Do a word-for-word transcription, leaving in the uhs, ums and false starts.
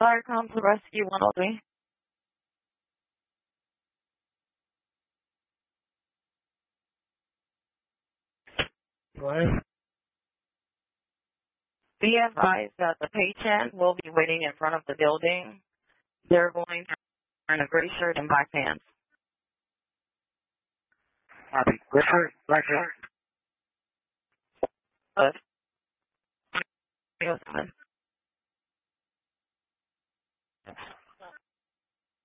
Fire come to rescue one oh three. What? Be advised that the patient will be waiting in front of the building. They're going to wear a gray shirt and black pants. Copy. Gray shirt, black shirt. Uh,